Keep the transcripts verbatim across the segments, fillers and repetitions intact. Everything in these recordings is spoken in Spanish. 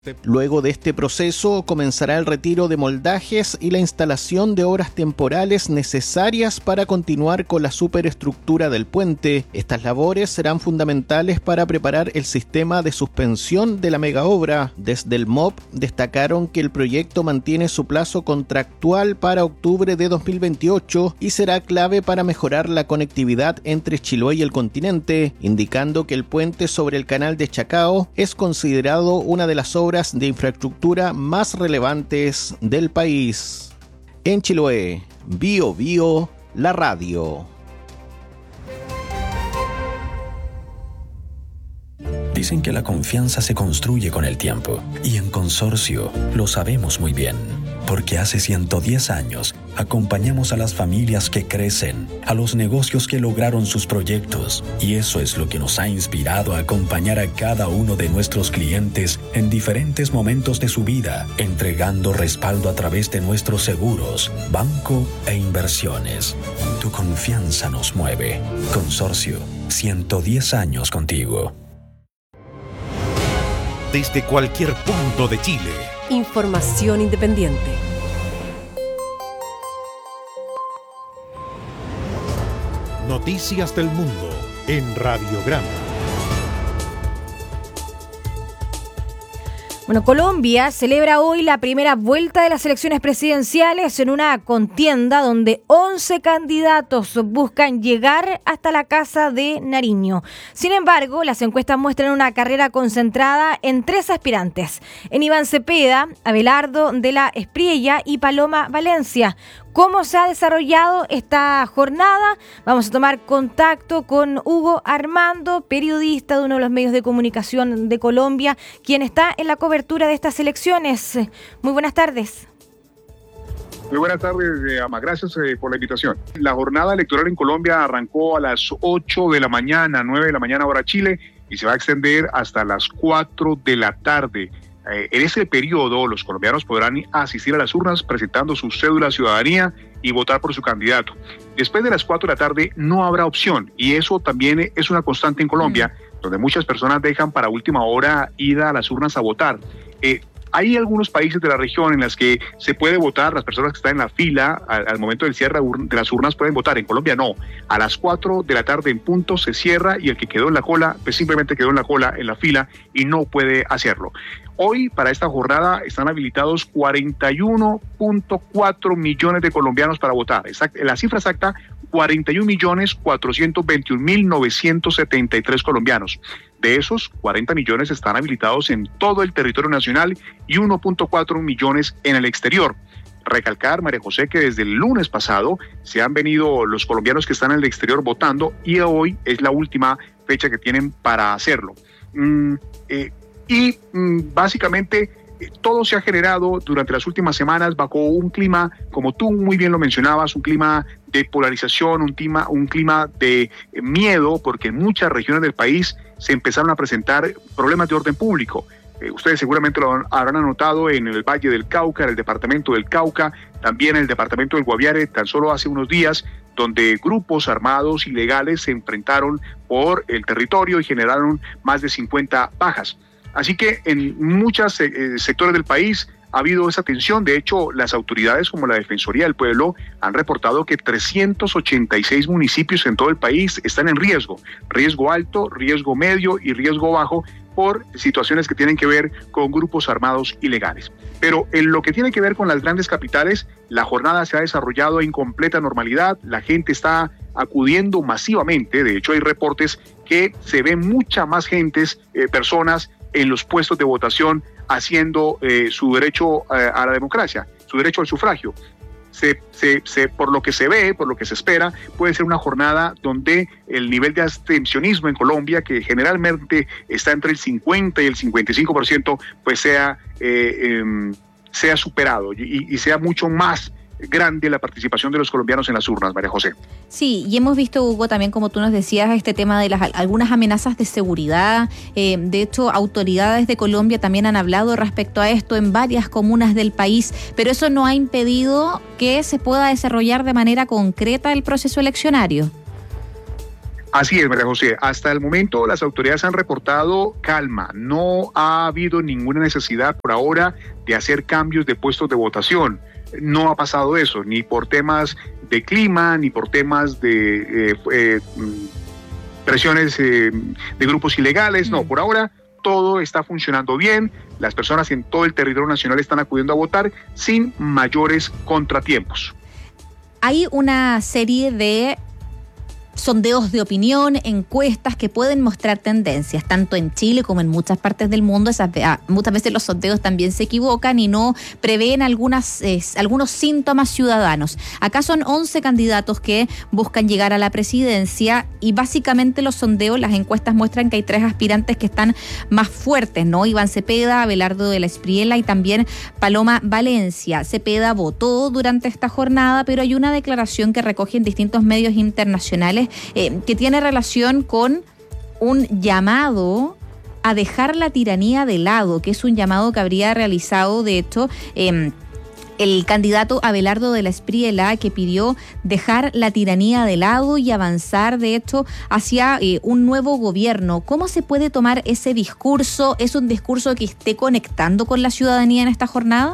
Luego de este proceso comenzará el retiro de moldajes y la instalación de obras temporales necesarias para continuar con la superestructura del puente. Estas labores serán fundamentales para preparar el sistema de suspensión de la megaobra. Desde el M O P destacaron que el proyecto mantiene su plazo contractual para octubre de dos mil veintiocho y será clave para mejorar la conectividad entre Chiloé y el continente, indicando que el puente sobre el canal de Chacao es considerado una de las obras de infraestructura más relevantes del país. En Chiloé, Bio Bio, la radio. Dicen que la confianza se construye con el tiempo, y en Consorcio lo sabemos muy bien, porque hace ciento diez años acompañamos a las familias que crecen, a los negocios que lograron sus proyectos, y eso es lo que nos ha inspirado a acompañar a cada uno de nuestros clientes en diferentes momentos de su vida, entregando respaldo a través de nuestros seguros, banco e inversiones. Tu confianza nos mueve. Consorcio, ciento diez años contigo. Desde cualquier punto de Chile. Información independiente. Noticias del mundo en Radiograma. Bueno, Colombia celebra hoy la primera vuelta de las elecciones presidenciales en una contienda donde once candidatos buscan llegar hasta la Casa de Nariño. Sin embargo, las encuestas muestran una carrera concentrada en tres aspirantes: en Iván Cepeda, Abelardo de la Espriella y Paloma Valencia. ¿Cómo se ha desarrollado esta jornada? Vamos a tomar contacto con Hugo Armando, periodista de uno de los medios de comunicación de Colombia, quien está en la cobertura de estas elecciones. Muy buenas tardes. Muy buenas tardes, Ama. Gracias eh, por la invitación. La jornada electoral en Colombia arrancó a las ocho de la mañana, nueve de la mañana hora Chile, y se va a extender hasta las cuatro de la tarde. Eh, en ese periodo, los colombianos podrán asistir a las urnas presentando su cédula de ciudadanía y votar por su candidato. Después de las cuatro de la tarde no habrá opción, y eso también es una constante en Colombia, mm. donde muchas personas dejan para última hora ir a las urnas a votar. Eh, Hay algunos países de la región en las que se puede votar, las personas que están en la fila al, al momento del cierre de las urnas pueden votar. En Colombia no. A las cuatro de la tarde en punto se cierra y el que quedó en la cola, pues simplemente quedó en la cola, en la fila, y no puede hacerlo. Hoy, para esta jornada, están habilitados cuarenta y uno punto cuatro millones de colombianos para votar. Exact, la cifra exacta, cuarenta y un millones cuatrocientos veintiún mil novecientos setenta y tres colombianos. De esos, cuarenta millones están habilitados en todo el territorio nacional y uno punto cuatro millones en el exterior. Recalcar, María José, que desde el lunes pasado se han venido los colombianos que están en el exterior votando, y hoy es la última fecha que tienen para hacerlo. Mm, eh, y mm, básicamente eh, todo se ha generado durante las últimas semanas bajo un clima, como tú muy bien lo mencionabas, un clima de polarización, un clima, un clima de eh, miedo, porque en muchas regiones del país se empezaron a presentar problemas de orden público. Eh, ustedes seguramente lo habrán anotado en el Valle del Cauca, en el departamento del Cauca, también en el departamento del Guaviare, tan solo hace unos días, donde grupos armados ilegales se enfrentaron por el territorio y generaron más de cincuenta bajas. Así que en muchos eh, sectores del país ha habido esa tensión. De hecho, las autoridades como la Defensoría del Pueblo han reportado que trescientos ochenta y seis municipios en todo el país están en riesgo, riesgo alto, riesgo medio y riesgo bajo, por situaciones que tienen que ver con grupos armados ilegales. Pero en lo que tiene que ver con las grandes capitales, la jornada se ha desarrollado en completa normalidad, la gente está acudiendo masivamente. De hecho, hay reportes que se ven mucha más gentes, eh, personas en los puestos de votación haciendo eh, su derecho eh, a la democracia, su derecho al sufragio. Se, se, se, por lo que se ve, por lo que se espera, puede ser una jornada donde el nivel de abstencionismo en Colombia, que generalmente está entre el cincuenta y el cincuenta y cinco por ciento, pues sea, eh, eh, sea superado y, y sea mucho más grande la participación de los colombianos en las urnas, María José. Sí, y hemos visto, Hugo, también, como tú nos decías, este tema de las algunas amenazas de seguridad. Eh, de hecho, autoridades de Colombia también han hablado respecto a esto en varias comunas del país, pero eso no ha impedido que se pueda desarrollar de manera concreta el proceso eleccionario. Así es, María José. Hasta el momento las autoridades han reportado calma. No ha habido ninguna necesidad por ahora de hacer cambios de puestos de votación. No ha pasado eso, ni por temas de clima, ni por temas de eh, eh, presiones eh, de grupos ilegales. No, por ahora todo está funcionando bien. Las personas en todo el territorio nacional están acudiendo a votar sin mayores contratiempos. Hay una serie de sondeos de opinión, encuestas que pueden mostrar tendencias, tanto en Chile como en muchas partes del mundo. Esas, muchas veces los sondeos también se equivocan y no prevén algunas, eh, algunos síntomas ciudadanos. Acá son once candidatos que buscan llegar a la presidencia y básicamente los sondeos, las encuestas muestran que hay tres aspirantes que están más fuertes, ¿no? Iván Cepeda, Abelardo de la Espriella y también Paloma Valencia. Cepeda votó durante esta jornada, pero hay una declaración que recoge en distintos medios internacionales Eh, que tiene relación con un llamado a dejar la tiranía de lado, que es un llamado que habría realizado, de hecho, eh, el candidato Abelardo de la Espriella, que pidió dejar la tiranía de lado y avanzar, de hecho, hacia eh, un nuevo gobierno. ¿Cómo se puede tomar ese discurso? ¿Es un discurso que esté conectando con la ciudadanía en esta jornada?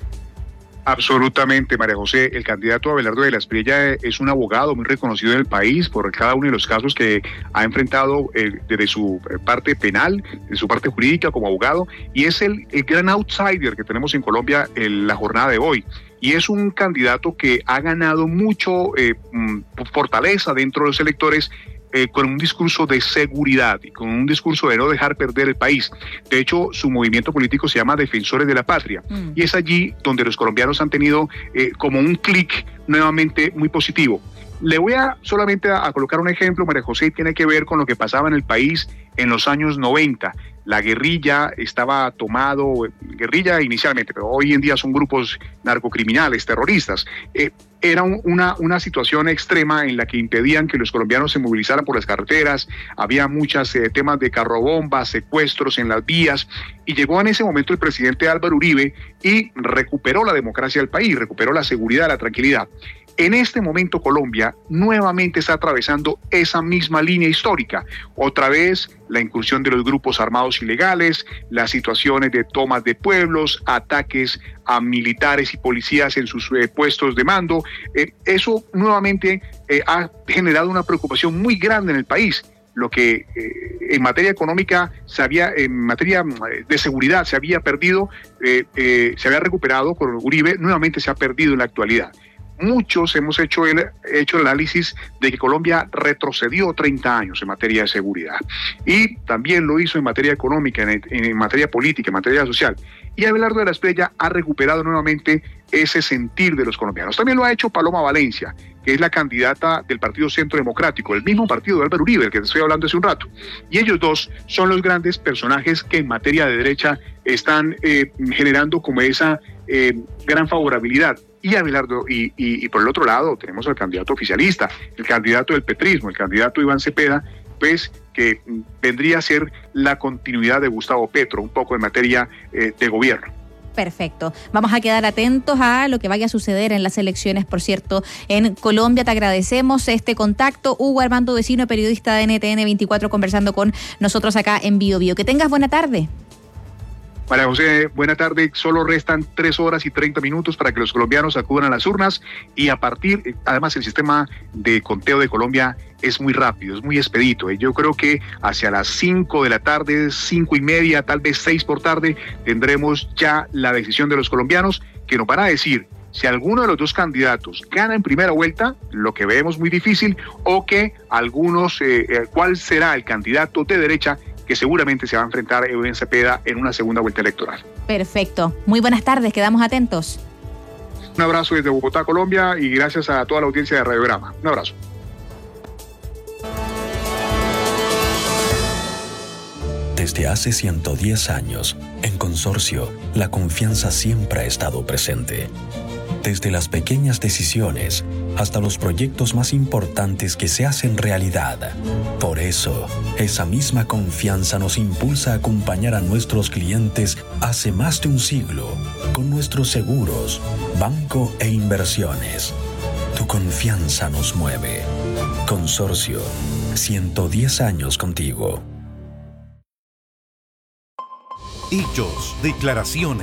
Absolutamente, María José. El candidato Abelardo de la Espriella es un abogado muy reconocido en el país por cada uno de los casos que ha enfrentado eh, desde su parte penal, de su parte jurídica como abogado, y es el, el gran outsider que tenemos en Colombia en la jornada de hoy. Y es un candidato que ha ganado mucho eh, fortaleza dentro de los electores, Eh, con un discurso de seguridad y con un discurso de no dejar perder el país. De hecho, su movimiento político se llama Defensores de la Patria, mm. y es allí donde los colombianos han tenido eh, como un clic nuevamente muy positivo. Le voy a solamente a, a colocar un ejemplo, María José, tiene que ver con lo que pasaba en el país en los años noventa. La guerrilla estaba tomado, guerrilla inicialmente, pero hoy en día son grupos narcocriminales, terroristas. Eh, era un, una, una situación extrema en la que impedían que los colombianos se movilizaran por las carreteras, había muchos eh, temas de carrobombas, secuestros en las vías, y llegó en ese momento el presidente Álvaro Uribe y recuperó la democracia del país, recuperó la seguridad, la tranquilidad. En este momento Colombia nuevamente está atravesando esa misma línea histórica. Otra vez la incursión de los grupos armados ilegales, las situaciones de tomas de pueblos, ataques a militares y policías en sus eh, puestos de mando. Eh, eso nuevamente eh, ha generado una preocupación muy grande en el país. Lo que eh, en materia económica se había, en materia de seguridad se había perdido, eh, eh, se había recuperado con Uribe, nuevamente se ha perdido en la actualidad. Muchos hemos hecho el, hecho el análisis de que Colombia retrocedió treinta años en materia de seguridad y también lo hizo en materia económica, en, en materia política, en materia social. Y Abelardo de la Espriella ha recuperado nuevamente ese sentir de los colombianos. También lo ha hecho Paloma Valencia, que es la candidata del Partido Centro Democrático, el mismo partido de Álvaro Uribe, el que te estoy hablando hace un rato. Y ellos dos son los grandes personajes que en materia de derecha están eh, generando como esa eh, gran favorabilidad. Y Abelardo, y, y, y por el otro lado tenemos al candidato oficialista, el candidato del petrismo, el candidato Iván Cepeda, pues que vendría a ser la continuidad de Gustavo Petro, un poco en materia eh, de gobierno. Perfecto. Vamos a quedar atentos a lo que vaya a suceder en las elecciones, por cierto, en Colombia. Te agradecemos este contacto. Hugo Armando Vecino, periodista de N T N veinticuatro, conversando con nosotros acá en Bio Bio. Que tengas buena tarde. María José, buena tarde. Solo restan tres horas y treinta minutos para que los colombianos acudan a las urnas y a partir, además el sistema de conteo de Colombia es muy rápido, es muy expedito. Yo creo que hacia las cinco de la tarde, cinco y media, tal vez seis por tarde, tendremos ya la decisión de los colombianos que nos van a decir si alguno de los dos candidatos gana en primera vuelta, lo que vemos muy difícil, o que algunos, eh, cuál será el candidato de derecha que seguramente se va a enfrentar a Iván Cepeda en una segunda vuelta electoral. Perfecto. Muy buenas tardes, quedamos atentos. Un abrazo desde Bogotá, Colombia, y gracias a toda la audiencia de Radiograma. Un abrazo. Desde hace ciento diez años, en Consorcio, la confianza siempre ha estado presente. Desde las pequeñas decisiones hasta los proyectos más importantes que se hacen realidad. Por eso, esa misma confianza nos impulsa a acompañar a nuestros clientes hace más de un siglo con nuestros seguros, banco e inversiones. Tu confianza nos mueve. Consorcio, ciento diez años contigo. Hechos, declaraciones